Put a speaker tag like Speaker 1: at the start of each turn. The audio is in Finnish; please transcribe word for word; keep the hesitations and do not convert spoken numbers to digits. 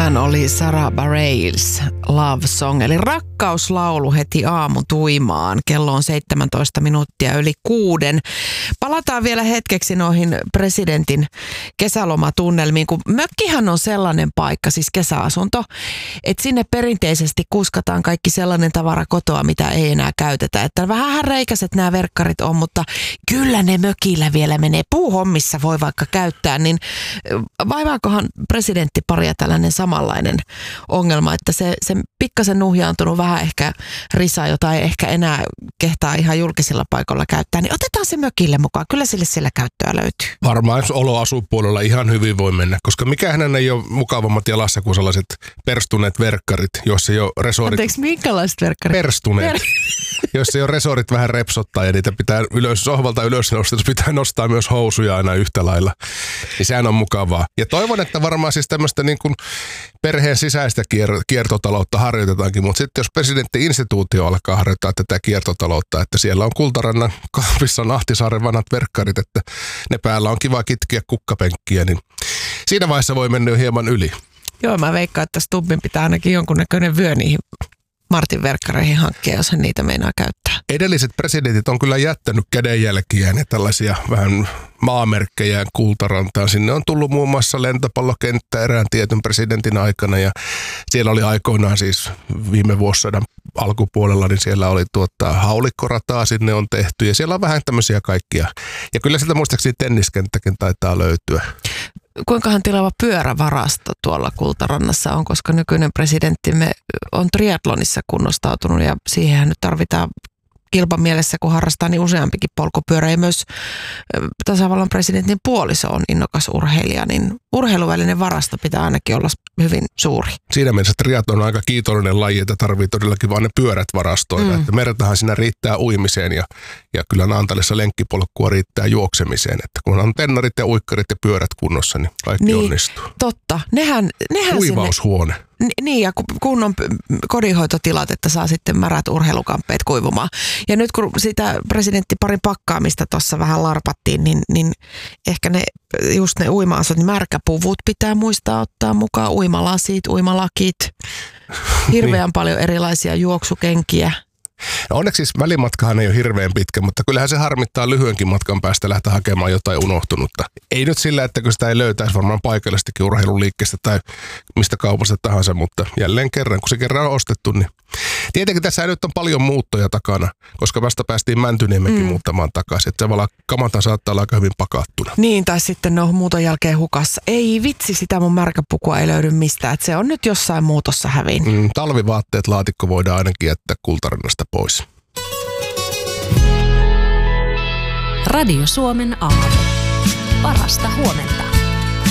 Speaker 1: Sehän oli Sarah Bareilles Love Song, eli rakkauslaulu heti aamu tuimaan. Kello on seitsemäntoista minuuttia yli kuuden. Palataan vielä hetkeksi noihin presidentin kesälomatunnelmiin, kun mökkihän on sellainen paikka, siis kesäasunto, että sinne perinteisesti kuskataan kaikki sellainen tavara kotoa, mitä ei enää käytetä. Että vähän reikäiset nämä verkkarit on, mutta kyllä ne mökillä vielä menee. Puuhommissa voi vaikka käyttää, niin vaivaakohan presidenttiparia tällainen samanlainen ongelma, että se, se pikkasen nuhjaantunut vähän ehkä risa, jota ei ehkä enää kehtaa ihan julkisilla paikoilla käyttää, niin otetaan se mökille mukaan. Kyllä sille sillä käyttöä löytyy.
Speaker 2: Varmaan jos oloasupuolella ihan hyvin voi mennä, koska mikähän ei ole mukavammat jalassa kuin sellaiset perstuneet verkkarit, joissa ei ole resorit.
Speaker 1: Anteeksi, minkälaiset verkkarit?
Speaker 2: Perstuneet. Ver... joissa ei ole resorit vähän repsottaa ja niitä pitää ylös, sohvalta ylös nostaa, pitää nostaa myös housuja aina yhtä lailla. Niin sehän on mukavaa. Ja toivon, että varmaan siis tämmöistä niin kuin perheen sisäistä kier- kiertotaloutta harjoitetaankin, mutta sitten jos presidentti-instituutio alkaa harjoittaa tätä kiertotaloutta, että siellä on Kultarannan kahvissa Ahtisaaren vanhat verkkarit, että ne päällä on kiva kitkiä kukkapenkkiä, niin siinä vaiheessa voi mennä jo hieman yli.
Speaker 1: Joo, mä veikkaan, että Stubbin pitää ainakin jonkunnäköinen vyö niihin Martin verkkareihin hankkia, jos hän niitä meinaa käyttää.
Speaker 2: Edelliset presidentit on kyllä jättänyt kädenjälkiä ja tällaisia vähän maamerkkejä Kultarantaan. Sinne on tullut muun muassa lentopallokenttä erään tietyn presidentin aikana ja siellä oli aikoinaan siis viime vuosisadan alkupuolella, niin siellä oli tuota haulikkorataa sinne on tehty ja siellä on vähän tämmöisiä kaikkia. Ja kyllä sieltä muistaakseni tenniskenttäkin taitaa löytyä.
Speaker 1: Kuinkahan tilava pyörävarasto tuolla Kultarannassa on, koska nykyinen presidenttimme on triathlonissa kunnostautunut ja siihen nyt tarvitaan kilpan mielessä, kun harrastaa niin useampikin polkupyörä ja myös tasavallan presidentin puoliso on innokas urheilija, niin urheiluvälinen varasto pitää ainakin olla hyvin suuri.
Speaker 2: Siinä mielessä triathlon on aika kiitollinen laji, että tarvii todellakin vaan ne pyörät varastoida. Mm. Että mertahan siinä riittää uimiseen ja, ja kyllä Naantalissa lenkkipolkkua riittää juoksemiseen. Että kun on tennarit ja uikkarit ja pyörät kunnossa, niin kaikki niin, onnistuu.
Speaker 1: Totta. Nehän, nehän
Speaker 2: Kuivaushuone.
Speaker 1: Sinne... Niin, ja kunnon kodinhoitotilat, että saa sitten märät urheilukamppeet kuivumaan. Ja nyt kun sitä presidenttiparin pakkaamista tuossa vähän larpattiin, niin, niin ehkä ne, just ne uima-asut, niin märkäpuvut pitää muistaa ottaa mukaan, uimalasit, uimalakit, hirveän niin. Paljon erilaisia juoksukenkiä.
Speaker 2: No onneksi siis välimatkahan ei ole hirveän pitkä, mutta kyllähän se harmittaa lyhyenkin matkan päästä lähteä hakemaan jotain unohtunutta. Ei nyt sillä, että kun sitä ei löytäisi varmaan paikallistakin urheiluliikkeestä tai mistä kaupasta tahansa, mutta jälleen kerran, kun se kerran on ostettu, niin tietenkin tässä nyt on paljon muuttoja takana, koska vasta päästiin Mäntyniemenkin mm. muuttamaan takaisin. Että tavallaan kamata saattaa olla aika hyvin pakattuna.
Speaker 1: Niin, tai sitten ne on muuton jälkeen hukassa. Ei vitsi, sitä mun märkäpukua ei löydy mistään. Että se on nyt jossain muutossa häviin.
Speaker 2: Mm, talvivaatteet laatikko voidaan ainakin jättää Kultarannasta pois.
Speaker 3: Radio Suomen aamu. Parasta huomenta.